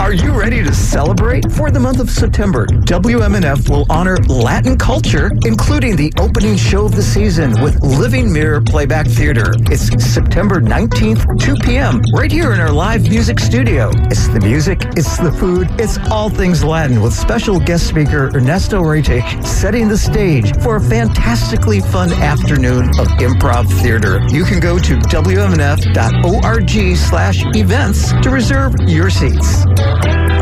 Are you ready to celebrate? For the month of September, WMNF will honor Latin culture, including the opening show of the season with Living Mirror Playback Theater. It's September 19th, 2 p.m., right here in our live music studio. It's the music, it's the food, it's all things Latin, with special guest speaker Ernesto Reitich setting the stage for a fantastically fun afternoon of improv theater. You can go to WMNF.org/events to reserve your seats.